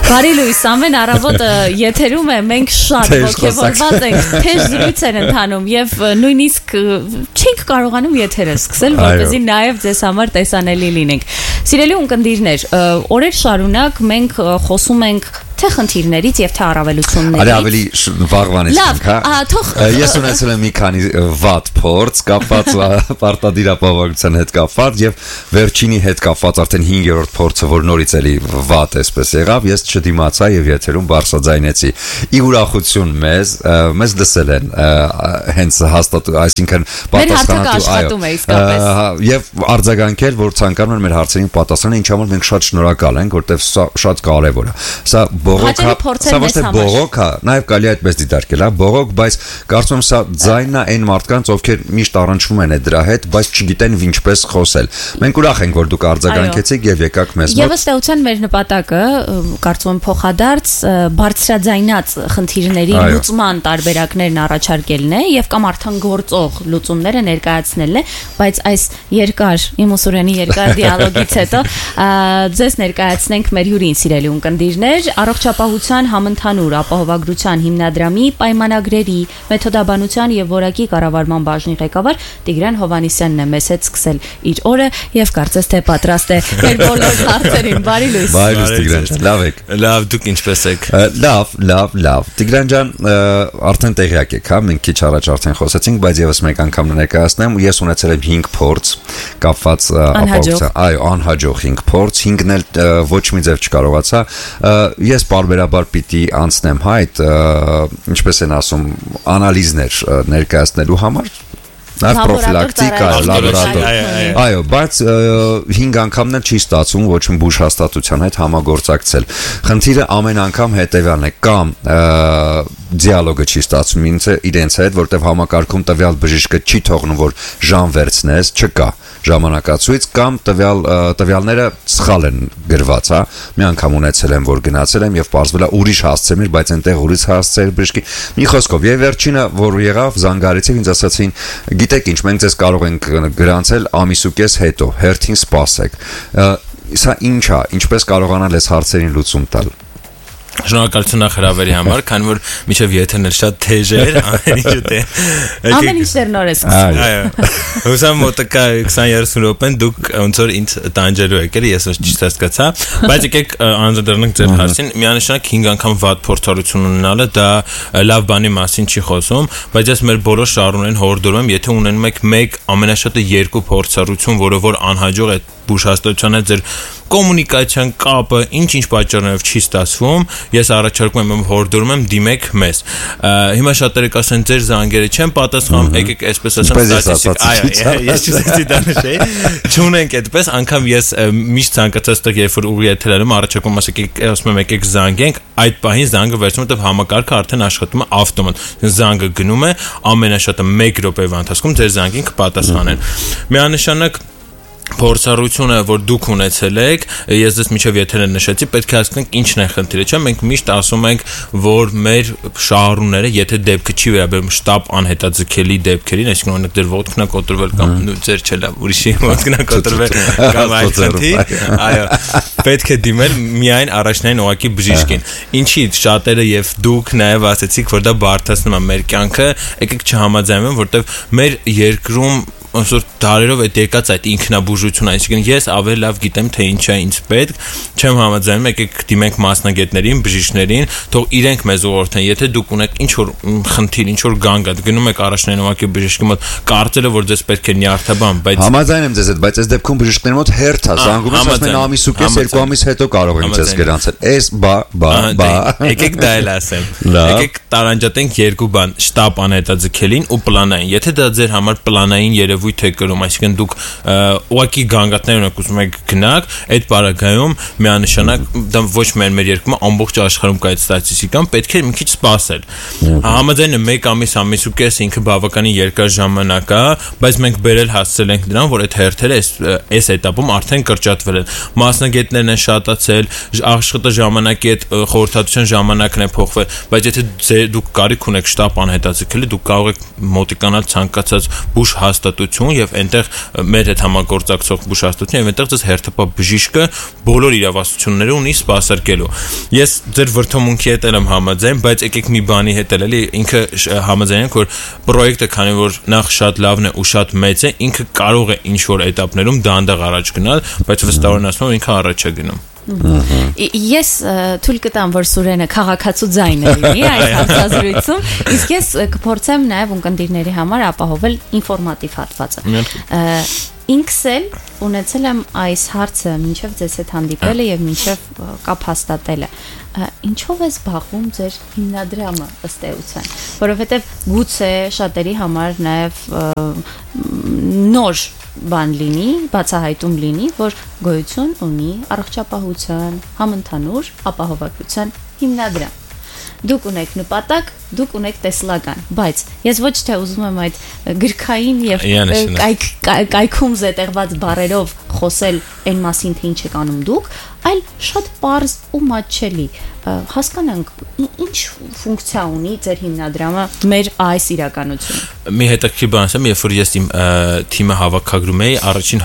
Բարի լույս, ամեն առավոտ եթերում է, մենք շատ ոգևորված ենք, թեժ զրույցեր ընթանում եւ նույնիսկ չենք կարողանում եթերը սկսել, որպեսզի նաեւ ձեզ համար տեսանելի լինենք։ Սիրելի ունկնդիրներ, օրեր շարունակ մենք խոսում ենք թե խնդիրներից եւ թե առավելություններից։ Արի ավելի վաղվանից ենք, հա։ Ես ունեցել եմ մի քանի վատ փորձ կապված պարտադիր ապահովության հետ կապված եւ վերջինի հետ կապված արդեն 5-րդ փորձը, որ նորից էլի վատ էսպես եղավ, ես չդիմացա եւ եթերում բարձրաձայնեցի։ Ի ուրախություն մեզ լսել են հենց հաստատ, այսինքն պատասխանատու, այո։ Եվ արձագանքել, որ ցանկանում են մեր հարցերին պատասխանել, ինչ համար մենք շատ շնորհակալ ենք, որտեղ սա շատ կարեւոր է։ Սա Սա ոչ թե բողոք է, նաև կարելի է այդպես դիտարկել, հա, բողոք, բայց կարծում եմ սա ձայնն է այն մարդկանց, ովքեր միշտ առնչվում են դրա հետ, բայց չգիտեն ինչպես խոսել։ Մենք ուրախ ենք, որ դուք արձագանքեցիք եւ եկաք մեզ մոտ։ Եվ ըստ էության մեր նպատակը, կարծում եմ փոխադարձ բարձրաձայնած խնդիրների լուծման տարբերակներն առաջարկելն է եւ կամ արդեն գործող լուծումները ներկայացնելն է, բայց այս երկար իմուսուրենի երկար դիալոգից հետո ձեզ ներկայացնենք մեր հյուրին, սիրելի ունկնդիրներ, Առողջապահության համընդհանուր ապահովագրության հիմնադրամի պայմանագրերի, մեթոդաբանության եւ որակի կառավարման բաժնի ղեկավար Տիգրան Հովհաննիսյանն է մեզ հետ սկսել իր օրը եւ կարծես թե պատրաստ է մեր բոլոր հարցերին։ Բարի լույս։ Բարի լույս Տիգրան ջան, լավ եք։ Լավ, դուք ինչպես եք։ Լավ։ Տիգրան ջան, արդեն տեղյակ եք, հա, մենք քիչ առաջ արդեն խոսեցինք, բայց եւս մեկ անգամ ներկայացնեմ, ես ունեցել եմ 5 փորձ կապված ապահովության, այո, անհաջող 5 փորձ, 5-ն էլ ոչ մի ձև չկարողացա։ Ես բարբերաբար պիտի անցնեմ հայտ, ինչպես են ասում, անալիզներ ներկայացնելու համար, նաև պրոֆիլակտիկա, լաբորատոր։ Այո, բայց 5 անգամն էլ չի ստացվում ոչ մի բուժ հաստատության հետ համագործակցել։ Խնդիրը ամեն անգամ հետևյալն է, կամ դիալոգը չի ստացվում իրենց հետ, որտեղ համակարգում տվյալ բժիշկը չի թողնում, որ ժամ վերցնես, չկա ժամանակացույց, կամ տվյալները սխալ են գրված, հա։ Մի անգամ ունեցել եմ, որ գնացել եմ եւ պարզվել է ուրիշ հասցեմ էր, բայց այնտեղ ուրիշ հասցեր բժշկի։ Մի խոսքով, եւ վերջինը, որ եղավ, զանգարեցին, ինձ ասացին, գիտեք ինչ, մենք ձեզ կարող ենք գրանցել ամիսուկես հետո, հերթին սպասեք։ Սա ինչ է, ինչպես կարողանալ այս հարցերին լուծում տալ։ Շնորհակալություն հրավերի համար, քանի որ միջև եթերն էլ շատ թեժ էր, ամեն ինչ նոր է սկսվում։ Այո։ Հուսամ մոտակա 20-30 րոպեն դուք ոնց որ ինձ տանջելու եք, էլի ես ճիշտ հասկացա, բայց եկեք անդրադառնանք ձեր հարցին։ Միանշանակ 5 անգամ վատ փորձառություն ունենալը դա լավ բանի մասին չի խոսում, բայց ես մեր բոլոր շարուներին հորդորում եմ, եթե ունենում եք 1, ամենաշատը 2 փորձառություն, որը որ անհաջող է բուժհաստատության հետ ձեր կոմունիկացիան կապը ինչ պատճառներով չի ստացվում, ես առաջարկում եմ հորդորում եմ դիմեք մեզ։ Հիմա շատերը կասեն ձեր զանգերը չեն պատասխանում, եկեք այսպես ասեմ, այո, ես չուսեցի դա նշեի, չունենք այդպես, անգամ ես միշտ ցանկացած տեղ երբ որ ուղի եթերում առաջարկում ասում եմ եկեք զանգենք, այդ պահին զանգը վերցնում եմ, համակարգը արդեն աշխատում է ավտոմատ։ Զանգը գնում է, ամենաշատը 1 րոպեվա ընթացքում ձեր զանգին կպատասխանեն։ Միանշանակ փորձառությունը, որ դուք ունեցել եք, ես դες միջև եթերը նշեցի, պետք է հասկանանք ինչն է խնդիրը, չէ՞, մենք միշտ ասում ենք, որ մեր շահառուները, եթե դեպքը չի վերաբերում շտապ անհետաձգելի դեպքերին, այսինքն օրինակ դեր ոտքն է կոտրվել կամ ձեր չէ, ուրիշի ոտքն է կոտրվել կամ այլ խնդիր, այո, պետք է դիմել միայն առաջնային ուղղակի բժիշկին։ Ինչի շատերը եւ դուք նաեւ ասացիք, որ դա բարդացնում է մեր կյանքը, եկեք չհամաձայնվենք, որտեվ մեր երկրում ոնց որ դարերով այդ եկած այդ ինքնաբուժությունը, այսինքն ես ավելի լավ գիտեմ թե ինչ է ինձ պետք, չեմ համաձայնում, եկեք դիմենք մասնագետներին, բժիշկներին, թող իրենք մեզ ուղղորդեն, եթե դուք ունեք ինչ որ խնդիր, ինչ որ գանգատ, գնում եք առաջնային ուղղակի բժշկի մոտ, կարծելով որ ձեզ պետք է նյարդաբան, բայց համաձայն եմ ձեզ հետ, բայց այս դեպքում բժիշկների մոտ հերթ է, զանգում ես ասում են ամիսուկես 2 ամիս հետո կարող եմ ձեզ գրանցել։ Էս բա եկեք դա էլ ասեմ։ Եկեք տարանջատենք 2 բան՝ շտապ անհետաձգելին ու պլանային։ Եթե դա ձեր համար պլանային երևույթ է կրում, այսինքն դուք ուղղակի գանգատներ ունեք ուզում եք գնաք, այդ պարագայում միանշանակ դա ոչ միայն մեր երկրում, ամբողջ աշխարհում կա այդ ստատիստիկան, պետք է մի քիչ սպասել։ Համաձայն եմ 1 ամիս, ամիսուկես ինքը բավականին երկար ժամանակ է, բայց մենք բերել հասցրել ենք դրան, որ այդ հերթերը այս этаպում արդեն կրճատվել են։ Մասնագետներն են շատացել, աշխատը ժամանակի այդ խորհրդատվության ժամանակն է փոխվել, բայց եթե դուք կարիք ունեք շտապ անհետաձգելի, դուք կարող եք մոտիկանալ ցանկացած բուժ հաստատություն բուժաստություն եւ այնտեղ մեր հետ համագործակցող բուժաստություն եւ այնտեղ ձեզ հերթապահ բժիշկը բոլոր իրավասությունները ունի սպասարկելու։ Ես ձեր վրթոմունքի հետ եմ համաձայն, բայց եկեք մի բանի հետ էլ էլի ինքը համաձայն ենք, որ պրոյեկտը քանի որ նախ շատ լավն է ու շատ մեծ է, ինքը կարող է ինչ որ этаպներում դանդաղ առաջ գնալ, բայց վստահորեն ասում եմ ինքը առաջ է գնում։ Ես թույլ կտամ, որ Սուրենը քաղաքացու ձայն է լինի այս հարցազրույցում, իսկ ես կփորձեմ նաև ունկնդիրների համար ապահովել ինֆորմատիվ հատվածը։ Ինքս էլ ունեցել եմ այս հարցը մինչև ձեզ հետ հանդիպելը եւ մինչև կապ հաստատելը։ Ինչով է զբաղվում ձեր հիմնադրամը ըստ էության, որովհետեւ գուցե շատերի համար նաև նոր բան լինի, բացահայտում լինի, որ գոյություն ունի առողջապահության համընդհանուր ապահովագրության հիմնադրամ։ Դուք ունեք նպատակ, դուք ունեք տեսլական, բայց ես ոչ թե ուզում եմ այդ գրքային եւ կայքում զետեղված բառերով խոսել այն մասին, թե ինչ եք անում դուք, այլ շատ պարզ ու մատչելի հասկանանք ինչ ֆունկցիա ունի ձեր հիմնադրամը մեր այս իրականությունում։ Մի հետաքրքիր բան ասեմ, երբ որ ես իմ թիմը հավաքագրում էի, առաջին